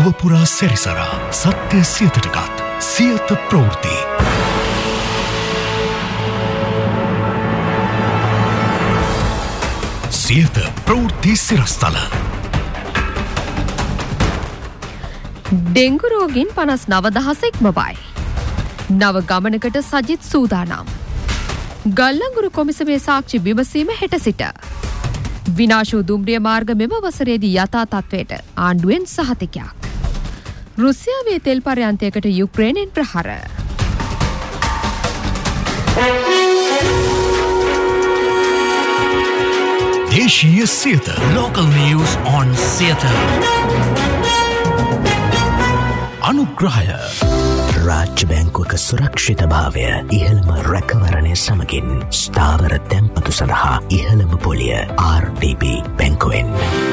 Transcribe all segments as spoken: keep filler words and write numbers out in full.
ලොවපුරා සැරිසරා සත්‍ය සියතටගත් සියත ප්‍රවෘත්ති. සියත ප්‍රවෘත්ති සිරස්තල. ඩෙංගු රෝගීන් පනස් නව දහස ඉක්මවයි. නව ගමනකට සජිත් සූදානම්. ගල්ලංගුරු කොමිසමේ සාක්ෂි විමසීම හෙට සිට. විනාශ වූ දුම්රිය මාර්ග මෙම වසරේදී යථා තත්වයට ආණ්ඩුවෙන් සහතිකයක්. රුසියාවේ තෙල් පර්යන්තයකට යුක්‍රේනයෙන් ප්‍රහාර. දේශීය Siyatha Local news on Siyata. අනුග්‍රහය රාජ්‍ය බැංකුවක සුරක්ෂිත භාවය ඉහළම රැකවරණය සමගින් ස්ථාවර තැන්පතු සඳහා ඉහළම පොලිය ආර් ටී බී බැංකුවෙන්.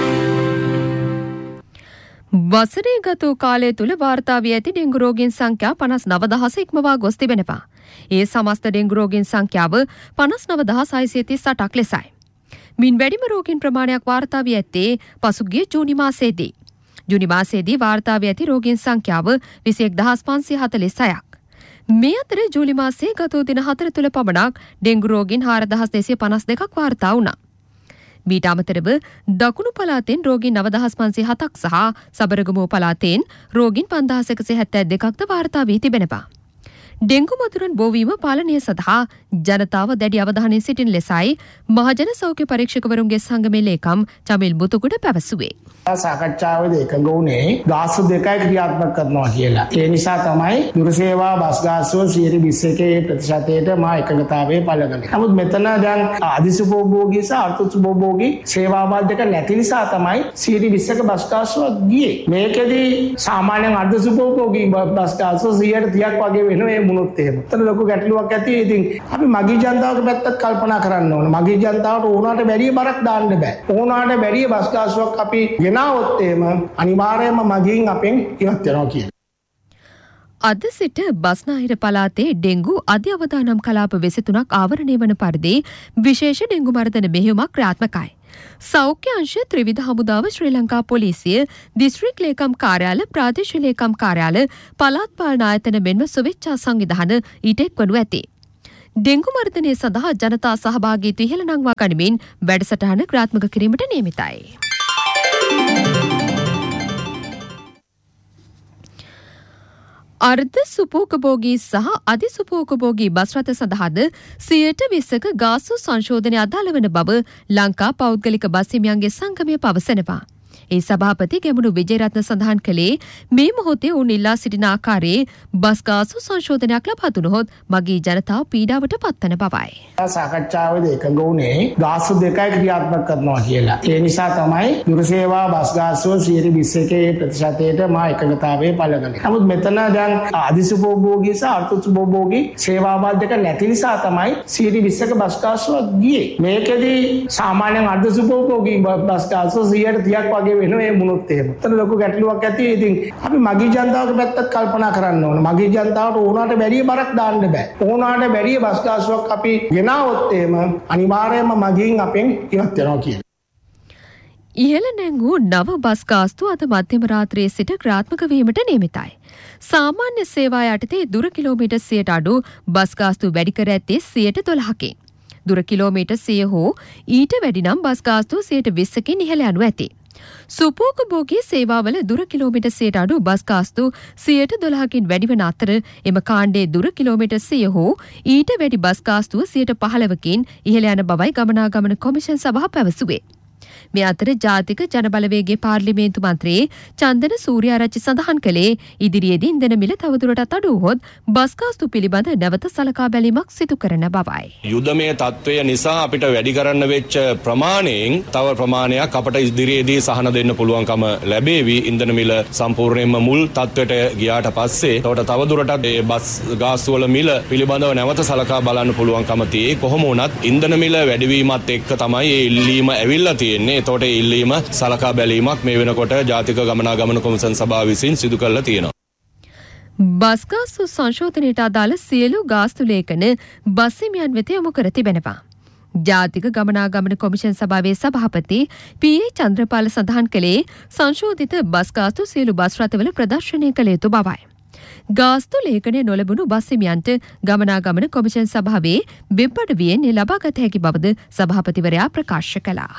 වසරේ ගත වූ කාලය තුළ වාර්තා වී ඇති ඩෙංගු රෝගීන් සංඛ්‍යා පනස් නව දහස ඉක්මවා ගොස් තිබෙනවා. ඒ සමස්ත ඩෙංගු රෝගීන් සංඛ්‍යාව පනස් නව දහස් හයසිය තිස් අටක් ලෙසයි. මින් වැඩිම රෝගීන් ප්‍රමාණයක් වාර්තා වී ඇත්තේ පසුගිය ජූනි මාසයේදී. ජුනි මාසයේදී වාර්තා වී ඇති රෝගීන් සංඛ්‍යාව විසි එක් දහස් පන්සිය හතළිස් හයක්. මේ අතර ජූලි මාසයේ ගත වූ දින හතර තුළ පමණක් ඩෙංගු රෝගීන් හාරදහස් දෙසිය පනස් දෙකක් වාර්තා වුණා. මීට අමතරව දකුණු පළාතෙන් රෝගීන් නව දහස් පන්සිය හතක් සහ සබරගමුව පළාතෙන් රෝගීන් පන්දාස් එකසිය හැත්තෑ දෙකක්ද වාර්තා වී තිබෙනවා. ඩෙංගු මතුරන් බෝවීම පාලනය සඳහා ජනතාව දැඩි අවධානයෙන් සිටින ලෙසයි මහජන සෞඛ්‍ය පරීක්ෂකවරුන්ගේ සංගමේ ලේකම් චමිල් මුතුකුඩ පැවසුවේ. සාකච්ඡාවේදී එකඟ වුණේ ගාස්තු දෙකයි ක්‍රියාත්මක කරනවා කියලා. ඒ නිසා තමයි දුර සේවා බස් ගාස්තුව සියයට විස්ස එකේ ප්‍රතිශතයට මා එකඟතාවය පළ කළේ. නමුත් මෙතන දැන් අධිසුභෝගී සහ අර්ථසුභෝගී සේවාවල් දෙක නැති නිසා තමයි සියයට විස්සක බස් ගාස්තුව ගියේ. මේකෙදී සාමාන්‍යයෙන් අර්ථසුභෝගී බස් ගාස්තුව සියයට තිහක් වගේ වෙනවා. මුණොත් එහෙම. එතන ලොකු ගැටලුවක් ඇති. ඉතින් අපි මගී ජනතාවගේ පැත්තත් කල්පනා කරන්න ඕන. මගී ජනතාවට ඕනාට බැරිය බරක් දාන්න බෑ. ඕනාට බැරිය බස් ගාස්තුවක් අපි ගෙනාවොත් එහෙම අනිවාර්යයෙන්ම මගීන් අපෙන් ඉවත් වෙනවා කියන. අද සිට බස්නාහිර පළාතේ ඩෙංගු අධි අවදානම් කලාප වෙසතුනක් ආවරණය වන පරිදි විශේෂ ඩෙංගු මර්ධන මෙහෙයුමක් ක්‍රියාත්මකයි. සෞඛ්‍ය අංශ ත්‍රිවිධ හමුදාව ශ්‍රී ලංකා පොලිසිය දිස්ත්‍රික් ලේකම් කාර්යාල ප්‍රාදේශීය ලේකම් කාර්යාල පළාත් පාලන ආයතන මෙන්ම සුවිච්ඡා සංවිධාන ඊට එක්වනු ඇති. ඩෙංගු මර්ධනය සඳහා ජනතා සහභාගීත්වය ඉහළ නංවා ගනිමින් වැඩසටහන ක්‍රියාත්මක කිරීමට නියමිතයි. අර්ධ සුපෝකභෝගී සහ අධි සුපෝකභෝගී බස් රථ සඳහාද සියයට විස්සක ගාස්තු සංශෝධනය අදාළ වන බව ලංකා පෞද්ගලික බස් හිමියන්ගේ සංගමය පවසනවා. ඒ සභාපති ගැමුණු විජේරත්න සඳහන් කළේ මේ මොහොතේ උන් ඉල්ලා සිටින ආකාරයේ බස් ගාස්තු සංශෝධනයක් ලබා දුනහොත් මගී ජනතාව පීඩාවට පත්වන බවයි. සාකච්ඡාවේදී එකඟ වුණේ ගාස්තු දෙකයි ක්‍රියාත්මක කරනවා කියලා. ඒ නිසා තමයි දුර සේවා බස් ගාස්තුව සියයට විස්ස එකේ ප්‍රතිශතයට මා එකඟතාවය පළ කළේ. නමුත් මෙතන දැන් අධිසුභෝගී සහ අර්ථසුභෝගී සේවාවල් දෙක නැති නිසා තමයි සියයට විස්සක බස් ගාස්තුව ගියේ. මේකෙදී සාමාන්‍යයෙන් අර්ධසුභෝගී බස් ගාස්තුව සියයට තිහක් වගේ වෙනවා. මේ මුණොත් එහෙම. එතන ලොකු ගැටලුවක් ඇති. ඉතින් අපි මගී ජනතාවගේ පැත්තත් කල්පනා කරන්න ඕන. මගී ජනතාවට ඕනාට බැරිය බරක් දාන්න බෑ. ඕනාට බැරිය බස් ගාස්තුවක් අපි ගෙනාවොත් එහෙම අනිවාර්යයෙන්ම මගීන් අපෙන් ඉවත් වෙනවා කියන. ඉහළ නැංගූ නව බස් ගාස්තු අද මධ්‍යම රාත්‍රියේ සිට ක්‍රියාත්මක වීමට නියමිතයි. සාමාන්‍ය සේවා යටතේ දුර කිලෝමීටර් සියයට අඩු බස් ගාස්තු වැඩි කර ඇත්තේ සියයට දොළහකින්. දුර කිලෝමීටර් සිය හෝ ඊට වැඩි නම් බස් ගාස්තු සියයට විස්සකින් ඉහළ යනු ඇති. සුපෝකභෝගී සේවාවල දුර කිලෝමීටර් සියයට අඩු බස් ගාස්තු සියයට දොළහකින් වැඩිවන අතර එම කාණ්ඩයේ දුර කිලෝමීටර් සිය හෝ ඊට වැඩි බස් ගාස්තුව සියයට පහළවකින් ඉහළ යන බවයි ගමනාගමන කොමිෂන් සභාව පැවසුවේ. මේ අතර ජාතික ජනබලවේගයේ පාර්ලිමේන්තු මන්ත්‍රී චන්දන සූර්යාරච්චි සඳහන් කළේ ඉදිරියේදී ඉන්ධන මිල තවදුරටත් අඩු වුවහොත් බස් ගාස්තු පිළිබඳ නැවත සලකා බැලීමක් සිදු කරන බවයි. යුදමය තත්ත්වය නිසා අපිට වැඩි කරන්න වෙච්ච ප්‍රමාණයෙන් තව ප්‍රමාණයක් අපට ඉදිරියේදී සහන දෙන්න පුළුවන්කම ලැබේවි. ඉන්ධන මිල සම්පූර්ණයෙන්ම මුල් තත්ත්වයට ගියාට පස්සේ තවට තවදුරටත් මේ බස් ගාස්තු වල මිල පිළිබඳව නැවත සලකා බලන්න පුළුවන්කම තියෙයි. කොහොම වුණත් ඉන්ධන මිල වැඩිවීමත් එක්ක තමයි මේ ඉල්ලීම ඇවිල්ලා තියෙන්නේ. එතකොට ඉල්ලීම සලකා බැලීමක් මේ වෙනකොට ජාතික ගමනාගමන කොමිසම් සභාව විසින් සිදු කරලා තියෙනවා. බස් ගාස්තු සංශෝධනයට අදාළ සියලු ගාස්තු ලේඛන බස් හිමියන් වෙත යොමු කර තිබෙනවා. ජාතික ගමනාගමන කොමිෂන් සභාවේ සභාපති පී.ඒ. චන්ද්‍රපාල සඳහන් කළේ සංශෝධිත බස් ගාස්තු සියලු බස් රථවල ප්‍රදර්ශනය කළ යුතු බවයි. ගාස්තු ලේඛනය නොලැබුණු බස් හිමියන්ට ගමනාගමන කොමිෂන් සභාවේ වෙබ් අඩවියෙන් ලබාගත හැකි බවද සභාපතිවරයා ප්‍රකාශ කළා.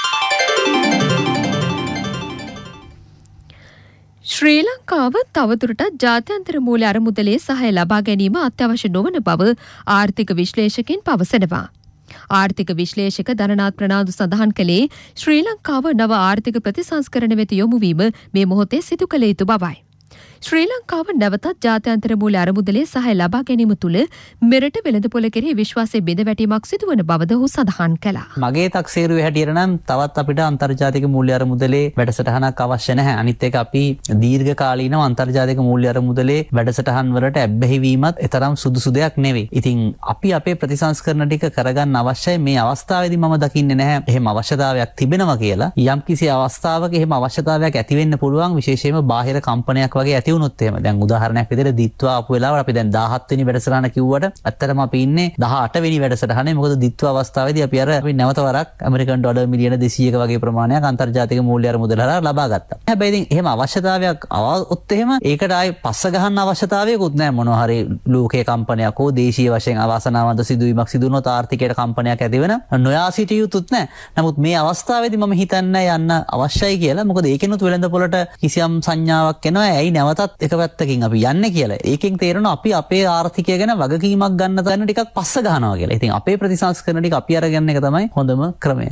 ශ්‍රී ලංකාව තවදුරටත් ජාත්‍යන්තර මූල්‍ය අරමුදලේ සහාය ලබා ගැනීම අත්‍යවශ්‍ය නොවන බව ආර්ථික විශ්ලේෂකයන් පවසනවා. ආර්ථික විශ්ලේෂක ධනනාත් ප්‍රනාන්දු සඳහන් කළේ ශ්‍රී ලංකාව නව ආර්ථික ප්‍රතිසංස්කරණ වෙත යොමු වීම මේ මොහොතේ සිදු කළ යුතු බවයි. ශ්‍රී ලංකාව නැවතත් ජාත්‍යන්තර මූල්‍ය අරමුදලේ සහාය ලබා ගැනීම තුළ මෙරට වෙළඳපොළ කෙරෙහි විශ්වාසය බිඳ වැටීමක් සිදුවන බවද ඔහු සඳහන් කළා. මගේ තක්සේරුවේ හැටියට නම් තවත් අපිට අන්තර්ජාතික මූල්‍ය අරමුදලේ වැඩසටහනක් අවශ්‍ය නැහැ. අනිත් එක අපි දීර්ඝ කාලීනව අන්තර්ජාතික මූල්‍ය අරමුදලේ වැඩසටහන් වලට ඇබ්බැහි වීමත් එතරම් සුදුසු දෙයක් නෙවෙයි. ඉතින් අපි අපේ ප්‍රතිසංස්කරණ ටික කරගන්න අවශ්‍යයි. මේ අවස්ථාවේදී මම දකින්නේ නැහැ එහෙම අවශ්‍යතාවයක් තිබෙනවා කියලා. යම්කිසි අවස්ථාවක එහෙම අවශ්‍යතාවයක් ඇති වෙන්න පුළුවන්, විශේෂයෙන්ම බාහිර කම්පනයක් වගේ ඇති වුණොත් එහෙම. දැන් උදාහරණයක් විදිහට දිත්වා ආපු වෙලාවට අපි දැන් දහහත් වෙනි වැඩසටහන කිව්වට ඇත්තටම අපි ඉන්නේ දහඅට වෙනි වැඩසටහනේ. මොකද දිත්වා අවස්ථාවේදී අපි අර අපි නැවත වරක් ඇමරිකන් ඩොලර් මිලියන දෙසීයක වගේ ප්‍රමාණයක් අන්තර්ජාතික මූල්‍ය අරමුදල හරහා ලබා ගත්තා. හැබැයි ඉතින් එහෙම අවශ්‍යතාවයක් આવොත් එහෙම ඒකට ආයේ පස්ස ගහන්න අවශ්‍යතාවයකුත් නැහැ. මොනවා හරි ලෝකයේ කම්පනයක් හෝ දේශීය වශයෙන් අවාසනාවන්ත සිදුවීමක් සිදු වුණොත් ආර්ථිකයට කම්පනයක් ඇති වෙන නොයා සිටිය යුතුත් නැහැ. නමුත් මේ අවස්ථාවේදී මම හිතන්නේ යන්න අවශ්‍යයි කියලා. මොකද ඒකෙනුත් වෙළඳපොළට කිසියම් සංඥාවක් එනවා. ඇයි නැවතත් එක පැත්තකින් අපි යන්නේ කියලා. ඒකෙන් තේරෙනවා අපි අපේ ආර්ථිකය ගැන වගකීමක් ගන්න තැන ටිකක් පස්ස ගන්නවා කියලා. ඉතින් අපේ ප්‍රතිසංස්කරණ ටික අපි අරගෙන එක තමයි හොඳම ක්‍රමය.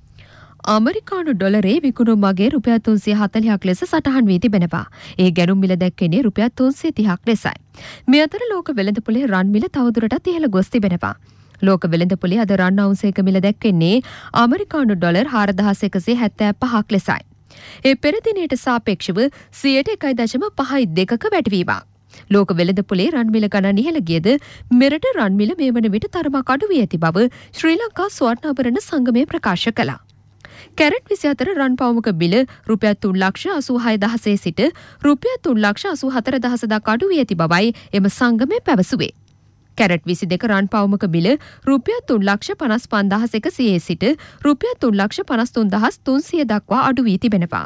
අමරිකානු ඩොලරේ විකුණුම් මගේ රුපියල් තුන්සිය හතළිහක් ලෙස සටහන් වී තිබෙනවා. ඒ ගැනුම් මිල දැක්වෙන්නේ රුපියල් තුන්සිය තිහක් ලෙසයි. මේ අතර ලෝක වෙළඳපොලේ රන් මිල තවදුරටත් ඉහළ ගොස් තිබෙනවා. ලෝක වෙළඳපොලේ අද රන් අවුන්සයක මිල දැක්වෙන්නේ අමරිකානු ඩොලර් හාරදහස් එකසිය හැත්තෑ පහක් ලෙසයි. ඒ පෙර දිනයට සාපේක්ෂව සියයට එකයි දශම පහයි දෙකක වැඩිවීමක්. ලෝක වෙළඳපොලේ රන් මිල ගණන් ඉහළ ගියද මෙරට රන් මිල මේ වන විට තරමක් අඩු වී ඇති බව ශ්‍රී ලංකා ස්වර්ණාභරණ සංගමය ප්‍රකාශ කළා. කැරට් විසිහතර රන් පවුමක බිල රුපියල් තුන් ලක්ෂ අසූහය දහසේ සිට රුපියල් තුන් ලක්ෂ අසූහතර දහස දක්වා අඩු වී ඇති බවයි එම සංගමය පැවසුවේ. කැරට් විසි දෙක රන් පවුමක බිල රුපියල් තුන් ලක්ෂ පනස් පන්දහස් එකසියේ සිට රුපියල් තුන් ලක්ෂ පනස් තුන්දහස් තුන්සිය දක්වා අඩු වී තිබෙනවා.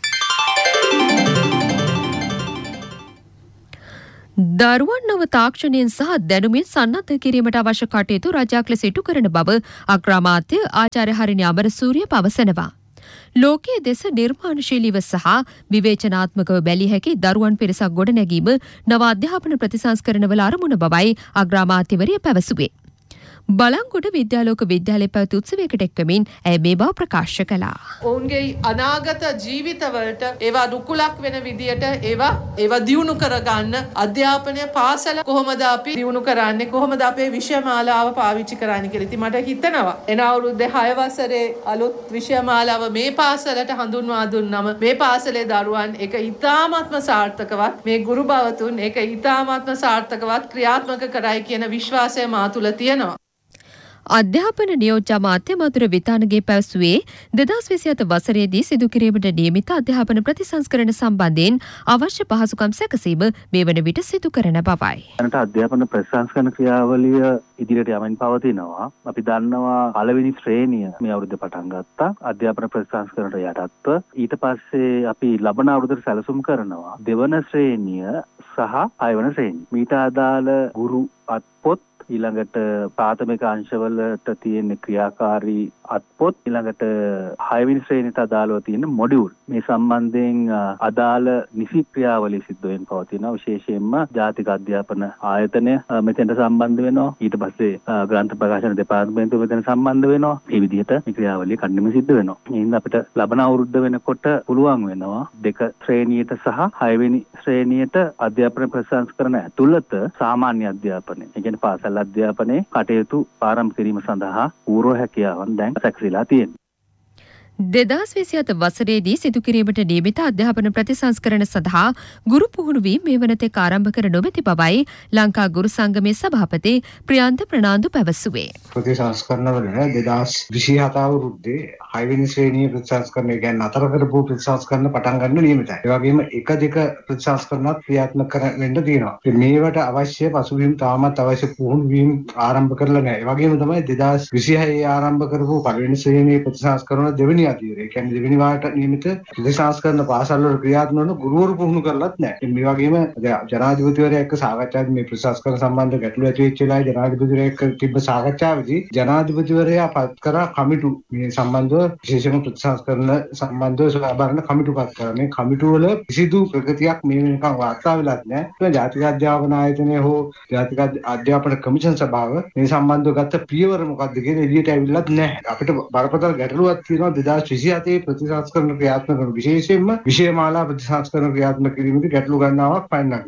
දරුවන් නව තාක්ෂණයෙන් සහ දැනුමින් සන්නද්ධ කිරීමට අවශ්‍ය කටයුතු රජයක් ලෙස ඉටු කරන බව අග්‍රාමාත්‍ය ආචාර්ය හරිනි අමරසූරිය පවසනවා. ලෝකයේ දෙස නිර්මාණශීලීව සහ විවේචනාත්මකව බැලිය හැකි දරුවන් පිරිසක් ගොඩනැගීම නව අධ්‍යාපන ප්‍රතිසංස්කරණවල අරමුණ බවයි අග්‍රාමාත්‍යවරිය පැවසුවේ. බලංගොඩ විද්‍යාලෝක විද්‍යාලයේ පැවති උත්සවයකට එක්වමින් ඇය මේ බව ප්‍රකාශ කළා. ඔවුන්ගේ අනාගත ජීවිතවලට ඒවා රුකුලක් වෙන විදියට ඒවා ඒවා දියුණු කරගන්න අධ්‍යාපනය පාසල කොහොමද අපි දියුණු කරන්නේ, කොහොමද අපේ විෂයමාලාව පාවිච්චි කරන්නේ කියලා. ඉතින් මට හිතෙනවා එන අවුරුද්දේ හය වසරේ අලුත් විෂයමාලාව මේ පාසලට හඳුන්වා දුන්නම මේ පාසලේ දරුවන් ඒක ඉතාමත්ම සාර්ථකවත්, මේ ගුරු භවතුන් ඒක ඉතාමත්ම සාර්ථකවත් ක්‍රියාත්මක කරයි කියන විශ්වාසය මා තුළ තියෙනවා. අධ්‍යාපන නියෝජ්‍ය අමාත්‍ය මధుර විතානගේ පැවසුවේ දෙදහස් විසිහත වසරේදී සිදු කිරීමට නියමිත අධ්‍යාපන ප්‍රතිසංස්කරණ සම්බන්ධයෙන් අවශ්‍ය පහසුකම් සැකසීම මේ වන විට සිදු කරන බවයි. දැනට අධ්‍යාපන ප්‍රතිසංස්කරණ ක්‍රියාවලිය ඉදිරියට යමින් පවතිනවා. අපි දන්නවා පළවෙනි ශ්‍රේණිය මේ අවුරුද්ද පටන් ගත්තා අධ්‍යාපන ප්‍රතිසංස්කරණයට යටත්ව. ඊට පස්සේ අපි ලබන අවුරුද්දට සැලසුම් කරනවා දෙවන ශ්‍රේණිය සහ හයවන ශ්‍රේණිය. මීට අදාළ ගුරු අත්පොත්, ඊළඟට ප්‍රාථමික අංශවලට තියෙන ක්‍රියාකාරී අත්පොත්, ඊළඟට හයවෙනි ශ්‍රේණියට අදාළව තියෙන මොඩියුල්, මේ සම්බන්ධයෙන් අදාළ නිසි ක්‍රියාවලිය සිද්ධ වෙමින් පවතිනවා. විශේෂයෙන්ම ජාතික අධ්‍යාපන ආයතනය මෙතෙන්ට සම්බන්ධ වෙනවා. ඊට පස්සේ ග්‍රන්ථ ප්‍රකාශන දෙපාර්තමේන්තුව මෙතන සම්බන්ධ වෙනවා. මේ විදිහට මේ ක්‍රියාවලිය කඩිනම සිද්ධ වෙනවා. එහෙනම් අපිට ලබන අවුරුද්ද වෙනකොට පුළුවන් වෙනවා දෙක ශ්‍රේණියට සහ හයවෙනි ශ්‍රේණියට අධ්‍යාපන ප්‍රතිසංස්කරණ ඇතුළත සාමාන්‍ය අධ්‍යාපනය, ඒ කියන්නේ පාසල් අධ්‍යාපනයේ කටයුතු ආරම්භ කිරීම සඳහා පූර්ව හැකියාවන් දැන් සැකසීලා තියෙනවා. දෙදහස් විසිහත වසරේදී සිදු කිරීමට නියමිත අධ්‍යාපන ප්‍රතිසංස්කරණ සඳහා ගුරු පුහුණුවීම් මේ වනතෙක් ආරම්භ කර නොමැති බවයි ලංකා ගුරු සංගමේ සභාපති ප්‍රියන්ත ප්‍රනාන්දු පැවසුවේ. ප්‍රතිසංස්කරණ වල දෙදහස් විසිහත අවුරුද්දේ හයවෙනි ශ්‍රේණියේ ප්‍රතිසංස්කරණය ගැන අතර කරපු ප්‍රතිසංස්කරණ පටන් ගන්න නියමිතයි. ඒ වගේම එක දෙක ප්‍රතිසංස්කරණත් ක්‍රියාත්මක වෙන්න තියෙනවා. මේවට අවශ්‍ය පසුබිම් තාමත් අවශ්‍ය පුහුණුවීම් ආරම්භ කරලා නැහැ. ඒ වගේම තමයි දෙදහස් විසිහය ආරම්භ කරපු පළවෙනි ශ්‍රේණියේ ප්‍රතිසංස්කරණ දෙවෙනි ඒ කියන්නේ දෙවෙනි වාරට නියමිත ප්‍රතිසංස්කරණ පාසල් වල ක්‍රියාත්මක වන ගුරුවරු පුහුණු කරලත් නැහැ. මේ වගේම ජනාධිපතිවරයා එක්ක සාකච්ඡාදී මේ ප්‍රතිසංස්කරණ සම්බන්ධ ගැටලු ඇති වෙච්ච වෙලාවේ ජනාධිපතිවරයා එක්ක තිබ්බ සාකච්ඡාවේදී ජනාධිපතිවරයා පත් කරා කමිටු මේ සම්බන්ධව විශේෂම ප්‍රතිසංස්කරණ සම්බන්ධව සභාවරණ කමිටු පත් කරා. මේ කමිටු වල කිසිදු ප්‍රගතියක් මේ වෙනකන් වාර්තා වෙලත් නැහැ. ඒ ජාතික අධ්‍යාපන ආයතනය හෝ ජාතික අධ්‍යාපන කමිෂන් සභාව මේ සම්බන්ධව ගත්ත පියවර මොකක්ද කියලා එළියට ඇවිල්ලත් නැහැ. අපිට බරපතල ගැටලුවක් තියෙනවා දෙදහස් විසිහතේ ප්‍රතිසංස්කරණ ක්‍රියාත්මක කරන විශේෂයෙන්ම විෂයමාලා ප්‍රතිසංස්කරණ ක්‍රියාත්මක කිරීමේදී ගැටලු ගණනාවක් පයින්නවා.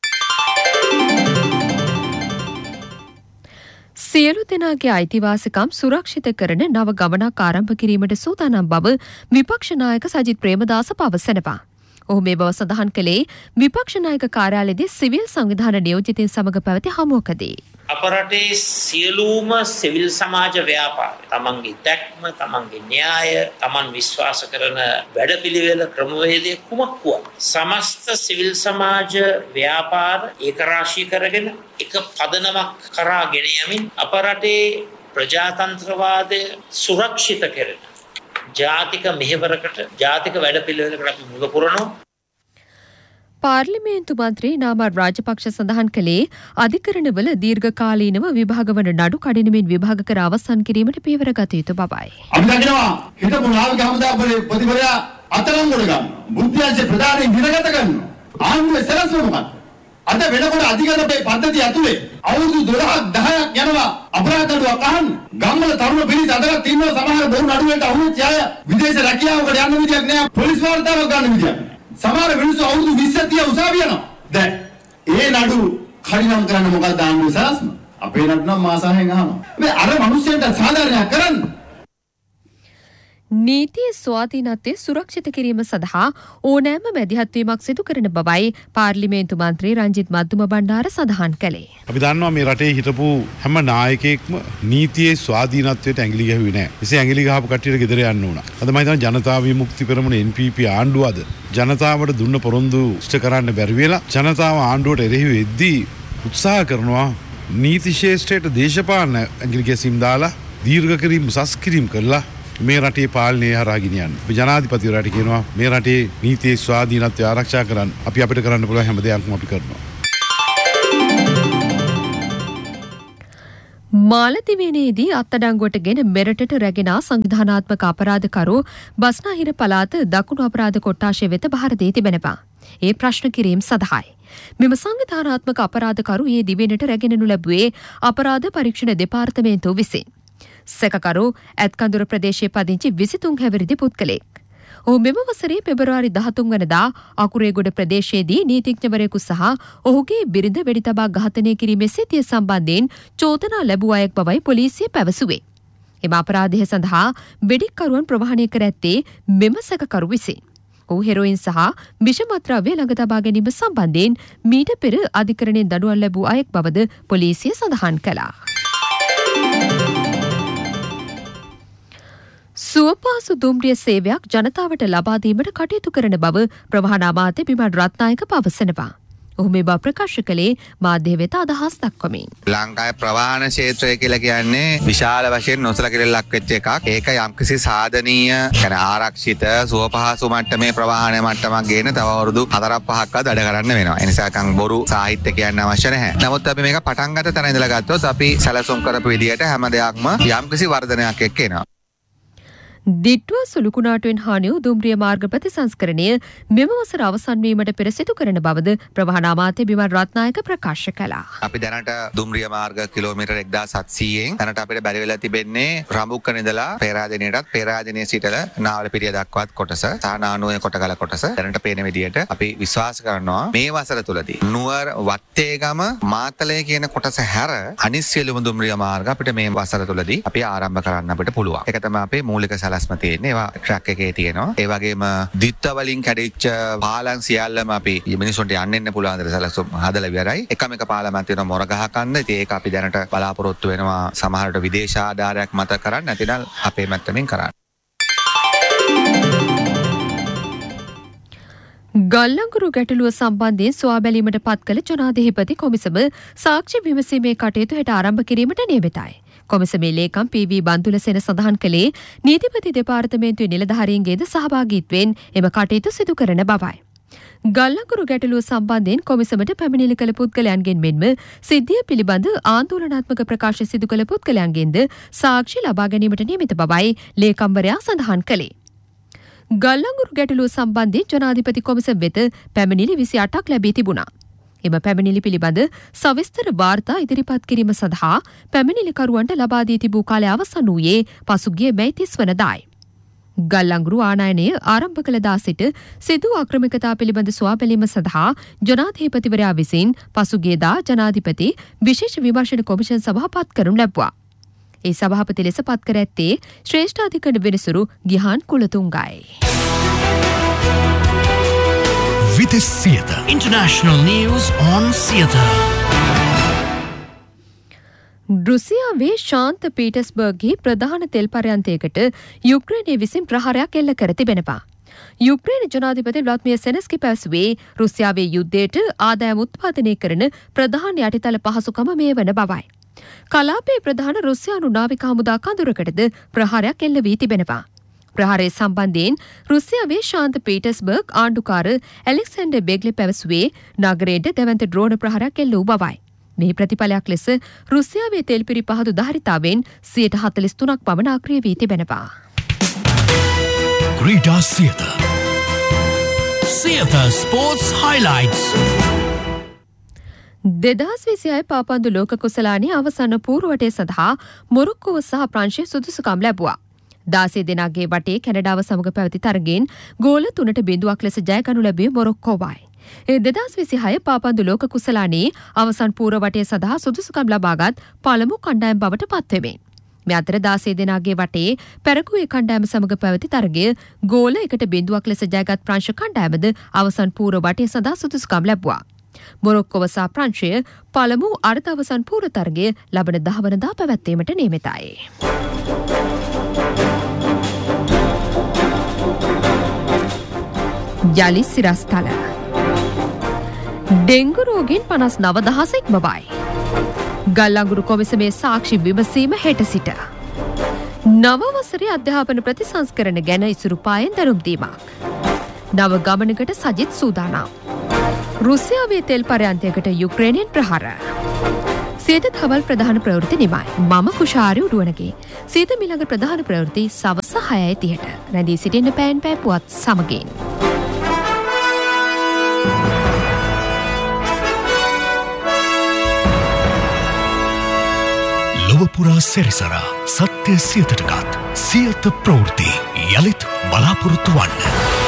සියලු දෙනාගේ අයිතිවාසිකම් සුරක්ෂිත කරන නව ගමනක් ආරම්භ කිරීමට සූදානම් බව විපක්ෂ නායක සජිත් ප්‍රේමදාස පවසනවා. ඔහු මේ බව සඳහන් කළේ විපක්ෂ නායක කාර්යාලයේදී සිවිල් සංවිධාන නියෝජිතයින් සමග පැවති හමුවකදී. අප රටේ සියලුම සිවිල් සමාජ ව්‍යාපාර තමන්ගේ දැක්ම තමන්ගේ න්‍යාය තමන් විශ්වාස කරන වැඩපිළිවෙල ක්‍රමවේදය කුමක් වුවත් සමස්ත සිවිල් සමාජ ව්‍යාපාර ඒකරාශී කරගෙන එක පදනමක් කරා ගෙන යමින් අප රටේ ප්‍රජාතන්ත්‍රවාදය සුරක්ෂිත කරන ජාතික මෙහෙවරකට ජාතික වැඩපිළිවෙලකට අපි මුල පුරනවා. පාර්ලිමේන්තු මන්ත්‍රී නාමල් රාජපක්ෂ සඳහන් කළේ අධිකරණවල දීර්ඝකාලීනව විභාග වන නඩු කඩිනමින් විභාග කර අවසන් කිරීමට පියවර ගත යුතු බවයි. අපි දකිනවා හිටපු නාවික හමුදාපතිවරයා අතරංගොඩ ගන්න. බුද්ධියන්සේ ප්‍රධානයෙන් දිනගත කරනවා. ආණ්ඩුවේ සැලසුම මොකක්ද? අද වෙනකොට අධිකරණ පද්ධතිය ඇතුලේ අවුරුදු දොළහක් දහයක් යනවා අපරාධ නඩුවක් අහන්න. ගම්වල තරුණ පිරිස අදටත් ඉන්නවා සමහර බොරු නඩු වලට අහුවෙච්ච අය විදේශ රැකියාවකට යන්න විදියක් නෑ. පොලිස් වාර්තාවක් ගන්න විදියක් නෑ. සමහර මිනිස්සු අවුරුදු විස්ස තිය උසාවිය යනවා. දැන් ඒ නඩු කඩිනම් කරන්න මොකක්ද ආණ්ඩුවේ සලස්ම? අපේ නඩු නම් මාසාවෙන් අහනවා. මේ අර මිනිස්සුන්ට සාධාරණයක් කරන්න. නීතිය ස්වාධීනත්වය සුරක්ෂිත කිරීම සඳහා ඕනෑම මැදිහත්වීමක් සිදු කරන බවයි පාර්ලිමේන්තු මන්ත්‍රී රංජිත් මද්දුම බණ්ඩාර සඳහන් කළේ. අපි දන්නවා මේ රටේ හිටපු හැම නායකයෙක්ම නීතියේ ස්වාධීනත්වයට ඇඟිලි ගැහුවේ නැහැ. එසේ ඇඟිලි ගහපු කට්ටියට ගෙදර යන්න උනා. අද මම හිතනවා ජනතා විමුක්ති පෙරමුණ එන් පී පී ආණ්ඩුව අද ජනතාවට දුන්න පොරොන්දු ඉෂ්ට කරන්න බැරි වෙලා ජනතාව ආණ්ඩුවට එරෙහිව එද්දී උත්සාහ කරනවා නීති ශේෂ්ත්‍රයට දේශපාලන ඇඟිලි ගැසීම් දාලා දීර්ඝ කිරීම උසස් කිරීම කළා මේ රටේ පාලනය හරහා ගෙනියන්න. අපි ජනාධිපතිවරයාට කියනවා මේ රටේ නීතියේ ස්වාධීනත්වය ආරක්ෂා කරන්න. අපි අපිට කරන්න පුළුවන් හැම දෙයක්ම අපි කරනවා. මාලදිවයිනේදී අත්අඩංගුවටගෙන මෙරටට රැගෙන සංවිධානාත්මක අපරාධකරු බස්නාහිර පළාත දකුණු අපරාධ කොට්ටාශය වෙත බහර දී තිබෙනවා. ඒ ප්‍රශ්න කිරීම සඳහායි. මෙම සංවිධානාත්මක අපරාධකරු ඒ දිවෙනට රැගෙනු ලැබුවේ අපරාධ පරීක්ෂණ දෙපාර්තමේන්තුව විසින්. සැකකරු ඇත්කඳුර ප්‍රදේශයේ පදිංචි විසිතුන් හැවිරිදි පුද්ගලෙක්. ඔහු මෙම වසරේ පෙබරවාරි දහතුන් වනදා අකුරේගොඩ ප්‍රදේශයේදී නීතිඥවරයෙකු සහ ඔහුගේ බිරිඳ වෙඩි තබා ඝාතනය කිරීමේ සිතිය සම්බන්ධයෙන් චෝදනා ලැබූ අයෙක් බවයි පොලිසිය පැවසුවේ. එම අපරාධය සඳහා වෙඩික්කරුවන් ප්‍රවාහනය කර ඇත්තේ මෙම සැකකරු විසින්. ඔහු හෙරොයින් සහ විෂමද්‍රව්‍ය ළඟ තබා ගැනීම සම්බන්ධයෙන් මීට පෙර අධිකරණයෙන් දඩුවම් ලැබූ අයෙක් බවද පොලිසිය සඳහන් කළා. සුවපහසු දුම්රිය සේවයක් ජනතාවට ලබා දීමට කටයුතු කරන බව ප්‍රවාහන අමාත්‍ය බිමල් රත්නායක පවසනවා. ඔහු මේ බව ප්‍රකාශ කළේ මාධ්‍ය වෙත අදහස් දක්වමින්. ලංකාවේ ප්‍රවාහන ක්ෂේත්‍රය කියලා කියන්නේ විශාල වශයෙන් නොසලකෙලක් වෙච්ච එකක්. ඒක යම්කිසි සාධනීය يعني ආරක්ෂිත සුවපහසු මට්ටමේ ප්‍රවාහන මට්ටමක් ගේන තව අවුරුදු හතරක් පහක්වත් වැඩ කරන්න වෙනවා. ඒ නිසා කන් බොරු සාහිත්‍ය කියන්න අවශ්‍ය නැහැ. නමුත් අපි මේක පටන් ගත්ත තැන ඉඳලා ගත්තොත් අපි සැලසුම් කරපු විදියට හැම දෙයක්ම යම්කිසි වර්ධනයක් එක්ක එනවා. දිට්ටුව සුළුකුණාටුවෙන් හානි වූ දුම්රිය මාර්ග ප්‍රතිසංස්කරණය මෙම වසර අවසන් වීමට පෙර සිදු කරන බවද ප්‍රවාහන අමාත්‍ය බිමල් රත්නායක ප්‍රකාශ කළා. අපි දැනට දුම්රිය මාර්ග කිලෝමීටර් එක්දාස් හත්සීයෙන් දැනට අපිට බැරි වෙලා තිබෙන්නේ රඹුක්කන ඉඳලා පේරාදෙනියටත් පේරාදෙනිය සිටලා නාවලපිටිය දක්වාත් කොටස සහ නානුවේ කොටගල කොටස දැනට පේන විදියට අපි විශ්වාස කරනවා මේ වසර තුලදී නුවර වත්තේගම මාතලේ කියන කොටස හැර අනිත් සියලුම දුම්රිය මාර්ග අපිට මේ වසර තුලදී අපි ආරම්භ කරන්න අපිට පුළුවන්. ඒක තමයි අපේ මූලික සැලසුම. සැලැස්ම තියෙන්නේ. ඒවා ට්‍රක් එකේ තියෙනවා. ඒ වගේම ද්විත්ව වලින් කැඩිච්ච පාලම් සියල්ලම අපි මිනිසුන්ට යන්න එන්න පුළුවන් විදිහට සැලැස්ම හදලා ඉවරයි. එකම එක පාලමක් තියෙනවා මොරගහ කන්ද. ඉතින් ඒක අපි දැනට බලාපොරොත්තු වෙනවා සමහරට විදේශ ආධාරයක් මත කරන්න නැතිනම් අපේ මැත්තමින් කරන්න. ගල්ලංගුරු ගැටලුව සම්බන්ධයෙන් සොයා බැලීමට පත් කළ ජනාධිපති කොමිසම සාක්ෂි විමසීමේ කටයුතු හෙට ආරම්භ කිරීමට නියමිතයි. කොමිසමේ ලේකම් පී.වී. බන්දුලසේන සඳහන් කළේ නීතිපති දෙපාර්තමේන්තුවේ නිලධාරීන්ගේද සහභාගීත්වයෙන් එම කටයුතු සිදු කරන බවයි. ගල්ලංගුරු ගැටලුව සම්බන්ධයෙන් කොමිසමට පැමිණිලි කළ පුද්ගලයන්ගෙන් මෙන්ම සිද්ධිය පිළිබඳ ආන්දෝලනාත්මක ප්‍රකාශ සිදු කළ පුද්ගලයන්ගෙන්ද සාක්ෂි ලබා ගැනීමට නියමිත බවයි ලේකම්වරයා සඳහන් කළේ. ගල්ලංගුරු ගැටලුව සම්බන්ධයෙන් ජනාධිපති කොමිසම වෙත පැමිණිලි විසි අටක් ලැබී තිබුණා. එම පැමිණිලි පිළිබඳ සවිස්තර වාර්තා ඉදිරිපත් කිරීම සඳහා පැමිණිලිකරුවන්ට ලබා දී තිබූ කාලය අවසන් වූයේ පසුගිය මැයි තිස් වනදායි. ගල්ලංගුරු ආනයනය ආරම්භ කළ දා සිට සිදු අක්‍රමිකතා පිළිබඳ සොයා බැලීම සඳහා ජනාධිපතිවරයා විසින් පසුගියදා ජනාධිපති විශේෂ විමර්ශන කොමිෂන් සභා පත් කරනු ලැබුවා. ඒ සභාපති ලෙස පත් කර ඇත්තේ ශ්‍රේෂ්ඨාධිකරණ වෙනසුරු Gihan කුලතුංගයි. Vites Theatre. International news on theatre. රුසියාවේ ශාන්ත පීටර්ස්බර්ග්හි ප්‍රධාන තෙල් පර්යන්තයකට යුක්‍රේනය විසින් ප්‍රහාරයක් එල්ල කර තිබෙනවා. යුක්‍රේන ජනාධිපති ව්ලාදිමිර් සෙලෙන්ස්කි පැවසුවේ රුසියාවේ යුද්ධයට ආදායම උත්පාදනය කරන ප්‍රධාන යටිතල පහසුකම මේ වන බවයි. කලාපයේ ප්‍රධාන රුසියානු නාවික හමුදා කඳුරකටද ප්‍රහාරයක් එල්ල වී තිබෙනවා. ප්‍රහාරය සම්බන්ධයෙන් රුසියාවේ ශාන්ත පීටර්ස්බර්ග් ආණ්ඩුකාර ඇලෙක්සැන්ඩර් බෙග්ලි පැවසුවේ නගරයට දැවැන්ත ඩ්‍රෝන ප්‍රහාරයක් එල්ල වූ බවයි. මෙහි ප්‍රතිඵලයක් ලෙස රුසියාවේ තෙල් පිරිපහදු ධාරිතාවෙන් සියයට හතළිස් තුනක් පමණ අක්‍රිය වී තිබෙනවා. ක්‍රීඩා සියත සියත ස්පෝර්ට්ස් හයිලයිට්ස්. දෙදහස් විසිහය පාපන්දු ලෝක කුසලානයේ අවසන් පූර්වවටය සඳහා මොරොක්කෝව සහ ප්‍රංශය සුදුසුකම් ලැබුවා. දාසය දෙනාගේ වටේ කැනඩාව සමග පැවති තරගෙන් ගෝල තුනට බිඳුවක් ලෙස ජයගනු ලැබිය මොරොක්කෝවයි. ඒ දෙදහස් විසිහය පාපන්දු ලෝක කුසලානයේ අවසන් පූර්වවටය සඳහා සුදුසුකම් ලබාගත් පළමු කණ්ඩායම් බවට පත්වෙමින්. මේ අතර දාසය දෙනාගේ වටේ පැරකුවේ කණ්ඩායම සමග පැවති තරගය ගෝල එකට බිඳුවක් ලෙස ජයගත් ප්‍රංශ කණ්ඩායමද අවසන් පූර්වවටය සඳහා සුදුසුකම් ලැබුවා. මොරොක්කොව සහ ප්‍රංශය පළමු අර්ධ අවසන් පූර්ව තරගය ලබන දහවනදා පැවැත්වීමට නියමිතයි. යලි සිරස්තල ඩෙංගු රෝගීන් පනස් නව දහස ඉක්මවයි. ගල්ලංගුරු කොමිසමේ සාක්ෂි විමසීම හෙට සිට. නව වසරේ අධ්‍යාපන ප්‍රතිසංස්කරණ ගැන ඉසුරුපායෙන් දැනුම් දීමක්. නව ගමනකට සජිත් සූදානම්. රුසියාවේ තෙල් පර්යන්තයකට යුක්‍රේනයෙන් ප්‍රහාර. සීත තවල් ප්‍රධාන ප්‍රවෘත්ති නිමයි. මම කුෂාරි උඩුවනගේ. සීත මිළඟ ප්‍රධාන ප්‍රවෘත්ති සවස හයයි තිහට. රැඳී සිටින්න පෑන් පෑ පුවත් සමගින්. ලොවපුරා සැරිසරා සත්‍ය සියතටගත් සියත ප්‍රවෘත්ති යළිත් බලාපොරොත්තු වන්න.